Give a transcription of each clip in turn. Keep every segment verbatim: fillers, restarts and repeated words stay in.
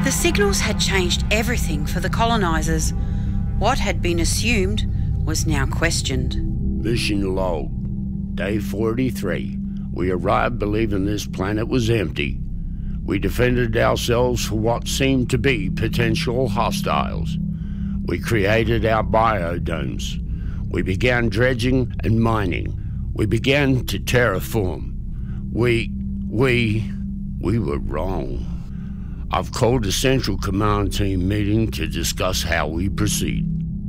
The signals had changed everything for the colonisers. What had been assumed was now questioned. Mission log, day forty-three. We arrived believing this planet was empty. We defended ourselves for what seemed to be potential hostiles. We created our biodomes. We began dredging and mining. We began to terraform. We, we, we were wrong. I've called a Central Command Team meeting to discuss how we proceed.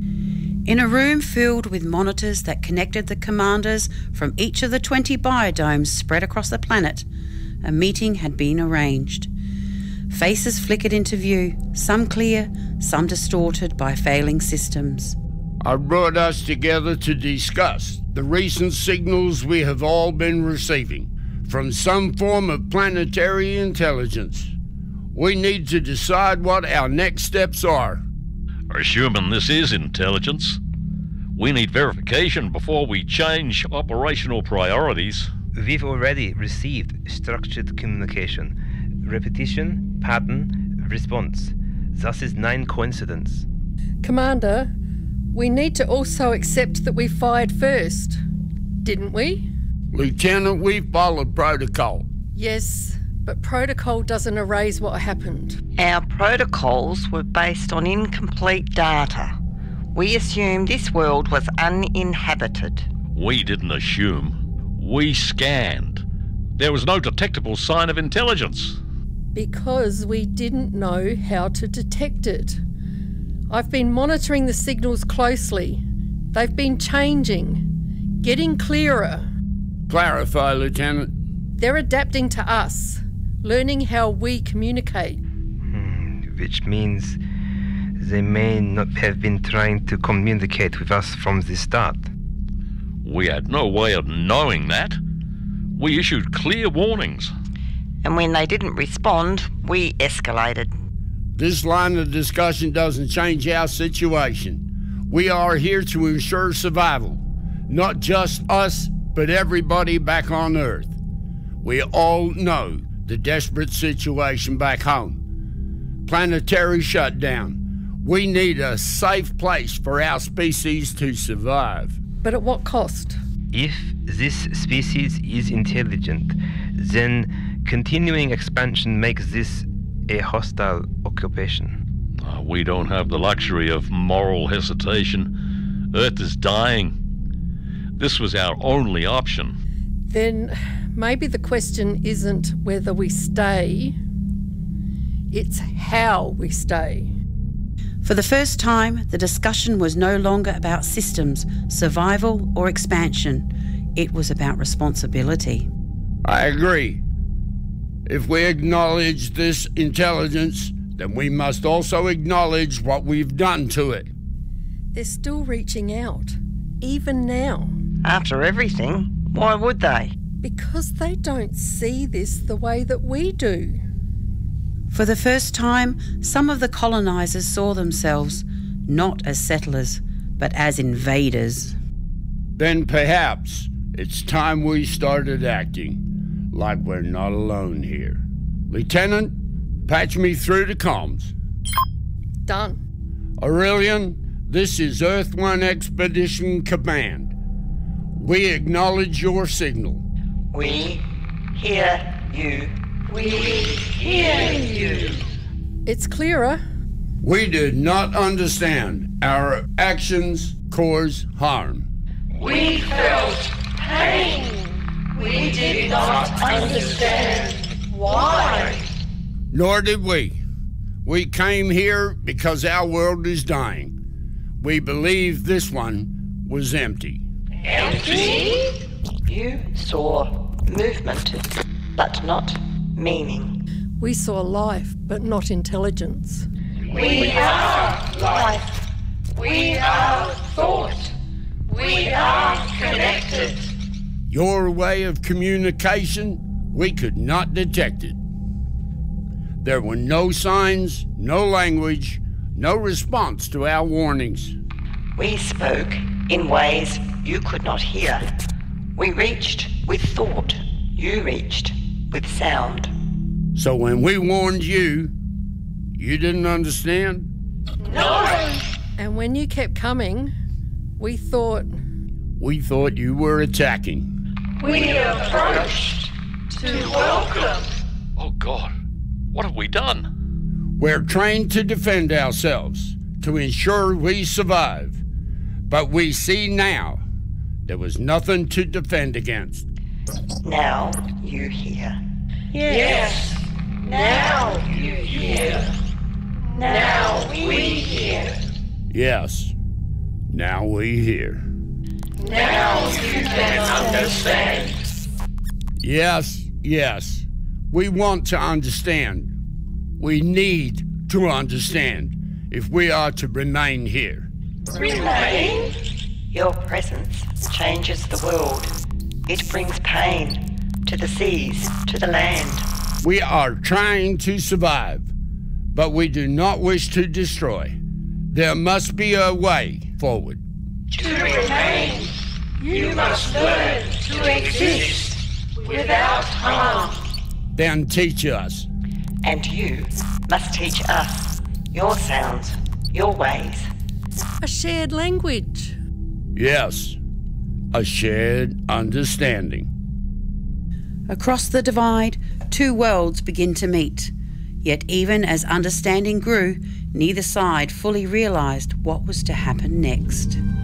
In a room filled with monitors that connected the commanders from each of the twenty biodomes spread across the planet, a meeting had been arranged. Faces flickered into view, some clear, some distorted by failing systems. I brought us together to discuss the recent signals we have all been receiving from some form of planetary intelligence. We need to decide what our next steps are. Assuming this is intelligence, we need verification before we change operational priorities. We've already received structured communication. Repetition, pattern, response. Thus is nine coincidence. Commander, we need to also accept that we fired first, didn't we? Lieutenant, we followed protocol. Yes, but protocol doesn't erase what happened. Our protocols were based on incomplete data. We assumed this world was uninhabited. We didn't assume. We scanned. There was no detectable sign of intelligence. Because we didn't know how to detect it. I've been monitoring the signals closely. They've been changing, getting clearer. Clarify, Lieutenant. They're adapting to us, learning how we communicate. Hmm, which means they may not have been trying to communicate with us from the start. We had no way of knowing that. We issued clear warnings. And when they didn't respond, we escalated. This line of discussion doesn't change our situation. We are here to ensure survival. Not just us, but everybody back on Earth. We all know the desperate situation back home. Planetary shutdown. We need a safe place for our species to survive. But at what cost? If this species is intelligent, then continuing expansion makes this a hostile occupation. Uh, we don't have the luxury of moral hesitation. Earth is dying. This was our only option. Then maybe the question isn't whether we stay, it's how we stay. For the first time, the discussion was no longer about systems, survival or expansion. It was about responsibility. I agree. If we acknowledge this intelligence, then we must also acknowledge what we've done to it. They're still reaching out, even now. After everything, why would they? Because they don't see this the way that we do. For the first time, some of the colonisers saw themselves not as settlers, but as invaders. Then perhaps it's time we started acting like we're not alone here. Lieutenant, patch me through to comms. Done. Aurelian, this is Earth One Expedition Command. We acknowledge your signal. We hear you. We hear you. It's clearer. We did not understand. Our actions cause harm. We felt pain. We did not understand why. Nor did we. We came here because our world is dying. We believe this one was empty. Empty? You saw movement, but not meaning. We saw life, but not intelligence. We are life. We are thought. We are connected. Your way of communication, we could not detect it. There were no signs, no language, no response to our warnings. We spoke in ways you could not hear. We reached with thought. You reached with sound. So when we warned you, You didn't understand? No. And when you kept coming, we thought, We thought you were attacking. We approached to welcome. Oh, God. What have we done? We're trained to defend ourselves, to ensure we survive. But we see now there was nothing to defend against. Now you hear. Yes. Now you hear. Now we hear. Yes, now we hear. Now you can understand. Yes, yes, we want to understand. We need to understand if we are to remain here. Remain. Your presence changes the world. It brings pain to the seas, to the land. We are trying to survive, but we do not wish to destroy. There must be a way forward. To remain, you must learn to exist without harm. Then teach us. And you must teach us your sounds, your ways. a shared language. Yes, a shared understanding. Across the divide, two worlds begin to meet. Yet even as understanding grew, neither side fully realised what was to happen next.